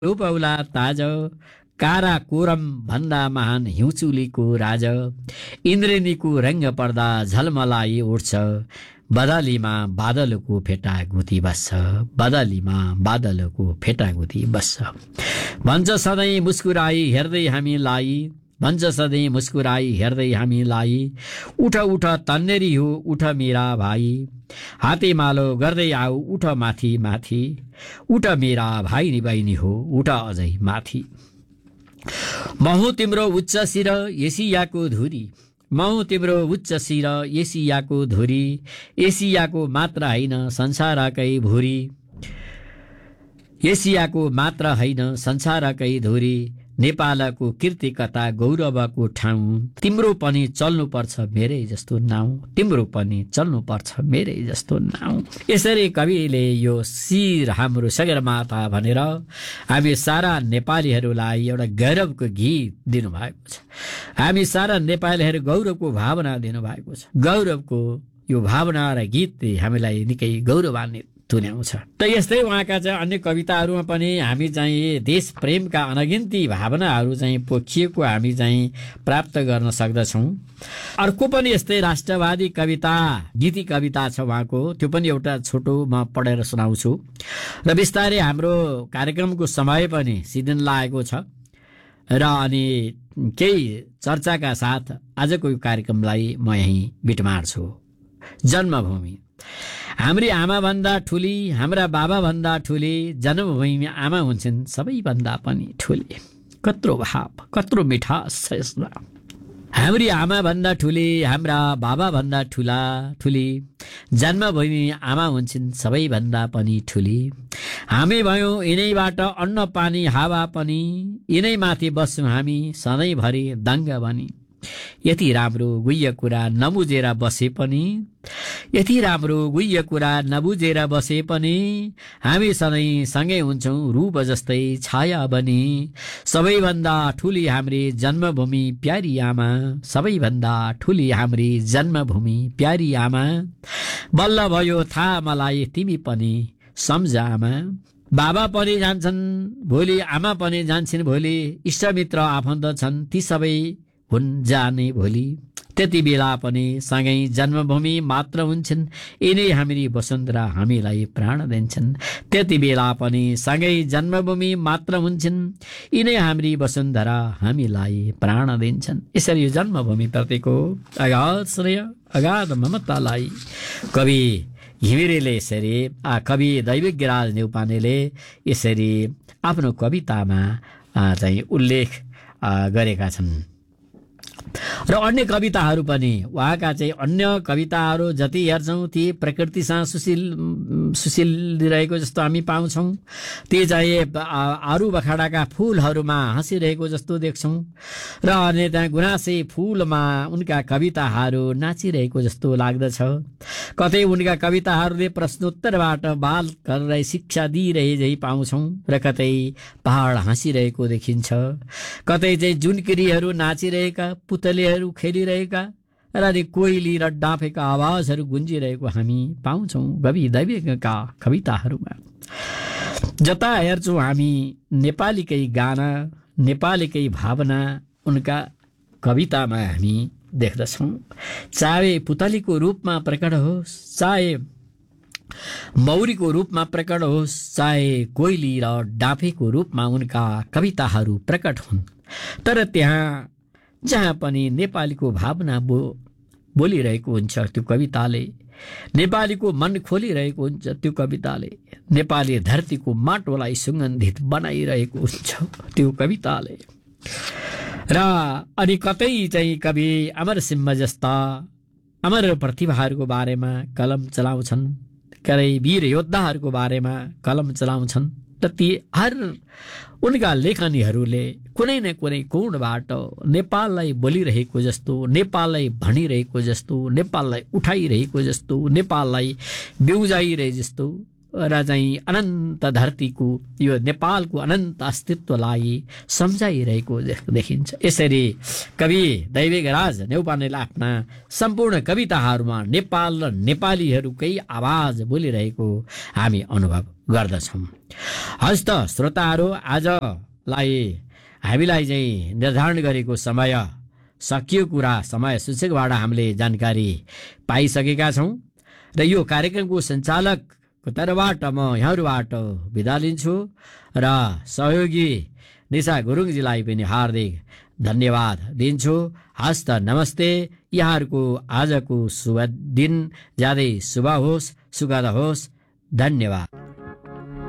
रूपौला ताज कारा कोरम भन्दा महान हिउँचुलीको राज इन्द्रेणीको रङ्ग पर्दा झलमलाई उठ्छ बदलीमा बादलको फेटा गुती बस्छ बदलीमा बादलको फेटा गुती बस्छ भन्छ सधैँ मुस्कुराई हेर्दै हामीलाई भन्छ सधैँ मुस्कुराई हेर्दै हामीलाई उठ उठ तन्नेरी हो उठ मेरा भाइ हातेमालो गर्दै आऊ उठ माथि माथि उठ मेरा भाइ नि बहिनी हो उठ अझै माथि महु तिम्रो उच्च शिर एसियाको धुरी महु तिम्रो उच्च शिर एसियाको धुरी एसियाको मात्र होइन संसारकै भुरी एसियाको मात्र होइन संसारकै धुरी नेपालको कीर्ति कथा गौरवको ठाउँ तिम्रो पनि चल्नुपर्छ मेरै जस्तो नाउँ तिम्रो पनि चल्नुपर्छ मेरै जस्तो नाउँ। यसरी कविले यो शिर हाम्रो सगरमाथा भनेर हामी सारा नेपालीहरूलाई एउटा गौरवको गीत दिनुभएको छ। हामी सारा नेपालीहरू गौरवको भावना दिनुभएको छ। गौरवको यो भावना र गीतले हामीलाई निकै गौरवान्वित तुल्याउँछ। त यस्तै उहाँका चाहिँ अन्य कविताहरूमा पनि हामी चाहिँ देश प्रेमका अनगिन्ती भावनाहरू चाहिँ पोखिएको हामी चाहिँ प्राप्त गर्न सक्दछौँ। अर्को पनि यस्तै राष्ट्रवादी कविता गीती कविता छ उहाँको, त्यो पनि एउटा छोटो म पढेर सुनाउँछु र बिस्तारै हाम्रो कार्यक्रमको समय पनि सिद्धिन लागेको छ र अनि केही चर्चाका साथ आजको यो कार्यक्रमलाई म यहीँ बिटमार्छु। जन्मभूमि हाम्री आमाभन्दा ठुली हाम्रा बाबाभन्दा ठुली जन्मभूमि आमा हुन्छन् सबैभन्दा पनि ठुली। कत्रो भाव कत्रो मिठास छ यसमा। हाम्री आमाभन्दा ठुली हाम्रा बाबाभन्दा ठुली जन्मभूमि आमा हुन्छन् सबैभन्दा पनि ठुली। हामी भयौँ यिनैबाट अन्न पानी हावा पनि यिनै माथि बस्छौँ हामी सधैँभरि दङ्ग बनी। यति राम्रो गुह्य कुरा नबुझेर बसे पनि यति राम्रो गुह्य कुरा नबुझेर बसे पनि हामी सधैँ सँगै हुन्छौँ रूप जस्तै छाया बनी। सबैभन्दा ठुली हाम्री जन्मभूमि प्यारी आमा सबैभन्दा ठुली हाम्री जन्मभूमि प्यारी आमा। बल्ल भयो थाहा मलाई तिमी पनि सम्झ आमा। बाबा पनि जान्छन् भोलि आमा पनि जान्छन् भोलि इष्टमित्र आफन्त छन् ती सबै हुन् जाने भोलि। त्यति बेला पनि सँगै जन्मभूमि मात्र हुन्छन् यिनै हाम्री वसुन्धरा हामीलाई प्राण दिन्छन्। त्यति बेला पनि सँगै जन्मभूमि मात्र हुन्छन् यिनै हाम्री वसुन्धरा हामीलाई प्राण दिन्छन्। यसरी यो जन्मभूमि प्रतिको अगाध श्रेय अगाध ममतालाई कवि घिमिरेले यसरी कवि दैविकराज न्यौपानेले यसरी आफ्नो कवितामा चाहिँ उल्लेख गरेका छन्। र अन्य कविताहरू पनि उहाँका चाहिँ अन्य कविताहरू जति हेर्छौँ ती प्रकृतिसँग सुशील रहेको जस्तो हामी पाउँछौँ। ती चाहिँ आरू बखाडाका फुलहरूमा हाँसिरहेको जस्तो देख्छौँ र अनि त्यहाँ गुनासे फुलमा उनका कविताहरू नाचिरहेको जस्तो लाग्दछ। कतै उनका कविताहरूले प्रश्नोत्तरबाट बालकहरूलाई शिक्षा दिइरहे झै पाउँछौँ र कतै पहाड हाँसिरहेको देखिन्छ, कतै चाहिँ जुनकिरीहरू नाचिरहेका पुतलीहरू खेलिरहेका र अनि कोइली र डाँफेका आवाजहरू गुन्जिरहेको हामी पाउँछौँ कवि दैविकका कविताहरूमा। जता हेर्छौँ हामी नेपालीकै गाना नेपालीकै भावना उनका कवितामा हामी देख्दछौँ। चाहे पुतलीको रूपमा प्रकट होस्, चाहे मौरीको रूपमा प्रकट होस्, चाहे कोइली र डाँफेको रूपमा उनका कविताहरू प्रकट हुन्, तर त्यहाँ जहाँ पनि नेपालीको भावना बोलिरहेको हुन्छ त्यो कविताले, नेपालीको मन खोलिरहेको हुन्छ त्यो कविताले, नेपाली धरतीको माटोलाई सुगन्धित बनाइरहेको हुन्छ त्यो कविताले। र अनि कतै चाहिँ कवि अमरसिंह जस्ता अमर प्रतिभाहरूको बारेमा कलम चलाउँछन्, कतै वीर योद्धाहरूको बारेमा कलम चलाउँछन्। र ती हर उनका लेखनीहरूले कुनै न कुनै कोणबाट नेपाललाई बोलिरहेको जस्तो, नेपाललाई भनिरहेको जस्तो, नेपाललाई उठाइरहेको जस्तो, नेपाललाई बेउजाइरहे जस्तो र चाहिँ अनन्त धरतीको यो नेपालको अनन्त अस्तित्वलाई सम्झाइरहेको देखिन्छ। यसरी कवि दैविकराज न्यौपानेले आफ्ना सम्पूर्ण कविताहरूमा नेपाल र नेपालीहरूकै आवाज बोलिरहेको हामी अनुभव गर्दछौँ। हस् त श्रोताहरू, आजलाई हामीलाई चाहिँ निर्धारण गरेको समय सकियो कुरा, समय सूचकबाट हामीले जानकारी पाइसकेका छौँ र यो कार्यक्रमको सञ्चालकको तर्फबाट म यहाँहरूबाट बिदा लिन्छु र सहयोगी निशा गुरुङजीलाई पनि हार्दिक धन्यवाद दिन्छु। हस्त नमस्ते। यहाँहरूको आजको शुभ दिन ज्यादै शुभ होस्, सुखद होस्। धन्यवाद।